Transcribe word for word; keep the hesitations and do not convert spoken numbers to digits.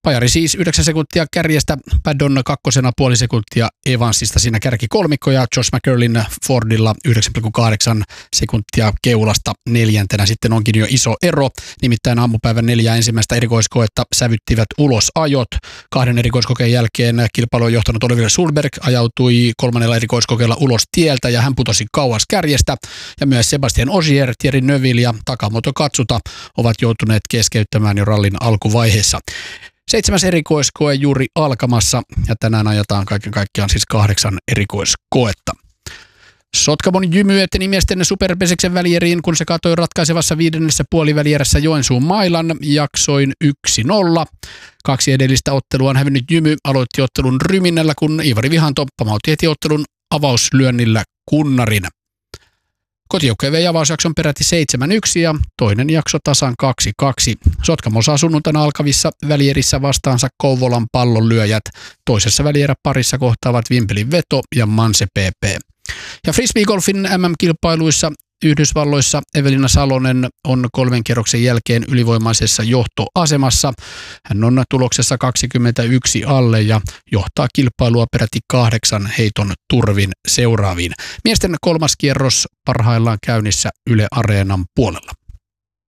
Pajari siis yhdeksän sekuntia kärjestä, Paddon kakkosena puoli sekuntia Evansista siinä kärki kolmikko ja Josh McCurlin Fordilla yhdeksän pilkku kahdeksan sekuntia keulasta neljäntenä. Sitten onkin jo iso ero, nimittäin aamupäivän neljä ensimmäistä erikoiskoetta sävyttivät ulos ajot. Kahden erikoiskokeen jälkeen kilpailua johtanut Oliver Solberg ajautui kolmannella erikoiskokeella ulos tieltä ja hän putosi kauas kärjestä. Ja myös Sebastian Ogier, Thierry Neuville ja Takamoto Katsuta ovat joutuneet keskeyttämään jo rallin alkuvaiheessa. Seitsemäs erikoiskoe juuri alkamassa ja tänään ajetaan kaiken kaikkiaan siis kahdeksan erikoiskoetta. Sotkamon Jymy eteni miesten superpeseksen välieriin, kun se katoi ratkaisevassa viidennessä puolivälierässä Joensuun mailan jaksoin yksi nolla. Kaksi edellistä ottelua on hävinnyt Jymy aloitti ottelun ryminnällä, kun Iivari Vihanto pamautti heti ottelun avauslyönnillä kunnarin. Kotijoukkojen vei avausjakson peräti seitsemän yksi ja toinen jakso tasan kaksi kaksi. Sotkamo saa sunnuntaina alkavissa välierissä vastaansa Kouvolan pallonlyöjät. Toisessa välieräparissa kohtaavat Vimpelin Veto ja Manse P P. Ja frisbeegolfin M M-kilpailuissa Yhdysvalloissa Evelina Salonen on kolmen kierroksen jälkeen ylivoimaisessa johtoasemassa. Hän on tuloksessa kaksikymmentäyksi alle ja johtaa kilpailua peräti kahdeksan heiton turvin seuraaviin. Miesten kolmas kierros parhaillaan käynnissä Yle Areenan puolella.